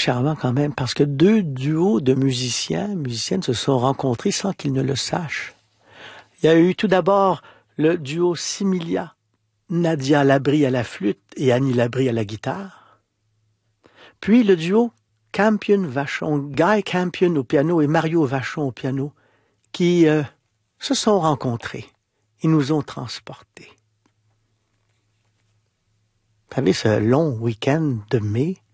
charmant quand même, parce que deux duos de musiciennes se sont rencontrés sans qu'ils ne le sachent. Il y a eu tout d'abord le duo Similia, Nadia Labrie à la flûte et Annie Labrie à la guitare. Puis le duo Campion-Vachon, Guy Campion au piano et Mario Vachon au piano, qui se sont rencontrés. Ils nous ont transportés. Vous savez, ce long week-end de mai,